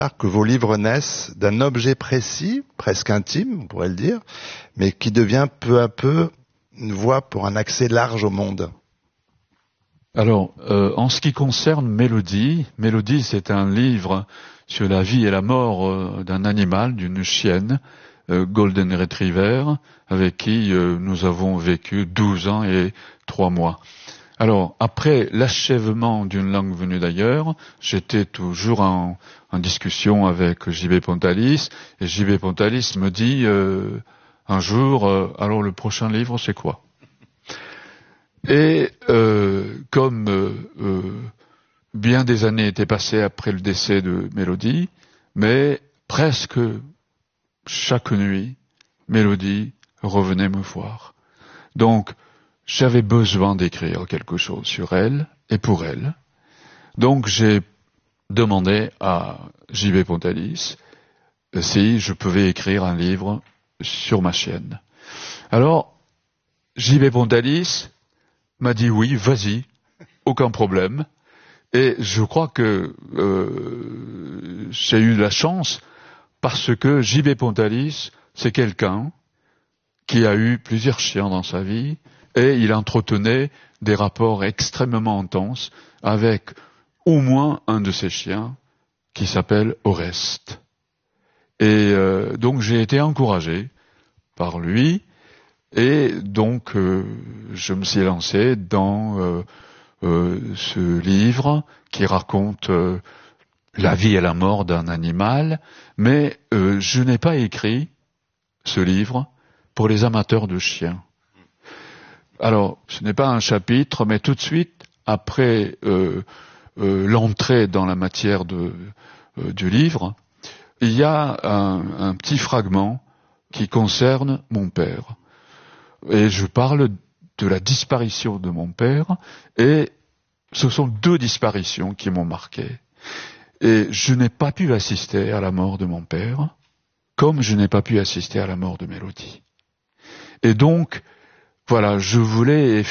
que vos livres naissent d'un objet précis, presque intime, on pourrait le dire, mais qui devient peu à peu une voie pour un accès large au monde. Alors, en ce qui concerne Mélodie, c'est un livre sur la vie et la mort d'un animal, d'une chienne, Golden Retriever, avec qui nous avons vécu 12 ans et 3 mois. Alors, après l'achèvement d'une langue venue d'ailleurs, j'étais toujours en discussion avec J.B. Pontalis, et J.B. Pontalis me dit un jour, alors le prochain livre c'est quoi ? Et comme bien des années étaient passées après le décès de Mélodie, mais presque chaque nuit, Mélodie revenait me voir. Donc, j'avais besoin d'écrire quelque chose sur elle et pour elle. Donc, j'ai demandé à J.B. Pontalis si je pouvais écrire un livre sur ma chienne. Alors, J.B. Pontalis m'a dit oui, vas-y, aucun problème. Et je crois que j'ai eu la chance parce que J.B. Pontalis, c'est quelqu'un qui a eu plusieurs chiens dans sa vie et il entretenait des rapports extrêmement intenses avec au moins un de ses chiens qui s'appelle Oreste. Et donc j'ai été encouragé par lui et donc je me suis lancé dans ce livre qui raconte la vie et la mort d'un animal, mais je n'ai pas écrit ce livre pour les amateurs de chiens. Alors, ce n'est pas un chapitre, mais tout de suite, après l'entrée dans la matière du livre, il y a un petit fragment qui concerne mon père. Et je parle de la disparition de mon père, et ce sont 2 disparitions qui m'ont marqué. Et je n'ai pas pu assister à la mort de mon père, comme je n'ai pas pu assister à la mort de Mélodie. Et donc, voilà, je voulais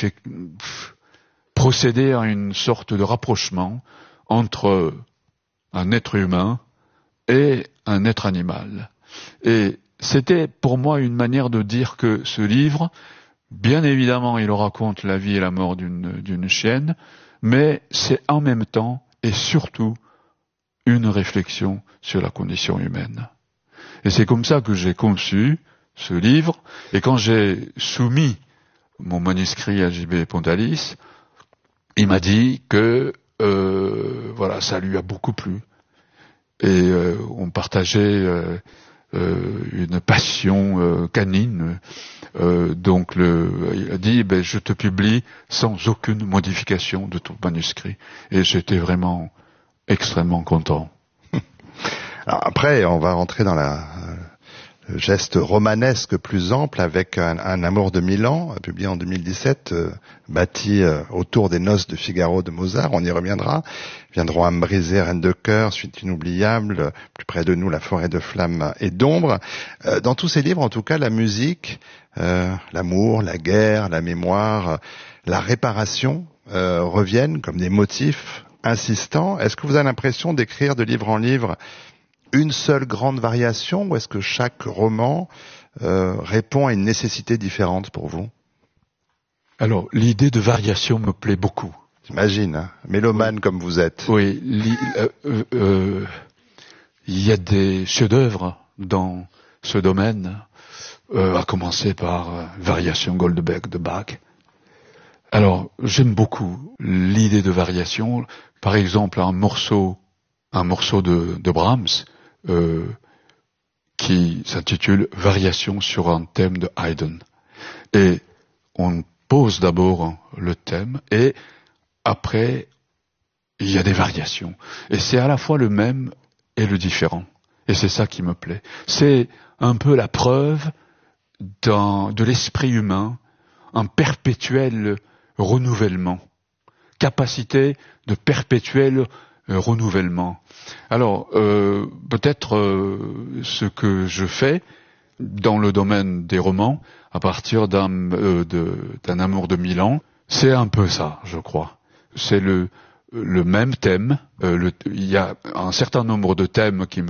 procéder à une sorte de rapprochement entre un être humain et un être animal. Et c'était pour moi une manière de dire que ce livre, bien évidemment, il raconte la vie et la mort d'une chienne, mais c'est en même temps et surtout une réflexion sur la condition humaine. Et c'est comme ça que j'ai conçu ce livre, et quand j'ai soumis mon manuscrit à J.B. Pontalis, il m'a dit que voilà, ça lui a beaucoup plu. Et on partageait une passion canine. Donc il a dit je te publie sans aucune modification de ton manuscrit. Et j'étais vraiment extrêmement content. Alors après, on va rentrer dans le geste romanesque plus ample avec un amour de Milan, publié en 2017, bâti autour des noces de Figaro de Mozart. On y reviendra. Viendront à me briser, Reine de cœur, Suite inoubliable, plus près de nous, La forêt de flammes et d'ombre. Dans tous ces livres, en tout cas, la musique, l'amour, la guerre, la mémoire, la réparation reviennent comme des motifs insistants. Est-ce que vous avez l'impression d'écrire de livre en livre une seule grande variation, ou est-ce que chaque roman répond à une nécessité différente pour vous ? Alors, l'idée de variation me plaît beaucoup. J'imagine, hein, mélomane oui. Comme vous êtes. Oui, il y a des chefs-d'œuvre dans ce domaine, à commencer par Variation Goldberg de Bach. Alors, j'aime beaucoup l'idée de variation. Par exemple, un morceau de Brahms, qui s'intitule Variation sur un thème de Haydn. Et on pose d'abord le thème et après il y a des variations. Et c'est à la fois le même et le différent. Et c'est ça qui me plaît. C'est un peu la preuve de l'esprit humain, un perpétuel renouvellement, capacité de perpétuel renouvellement. Alors, peut-être ce que je fais dans le domaine des romans, à partir d'un amour de Milan, c'est un peu ça, je crois. C'est le même thème. Il y a un certain nombre de thèmes qui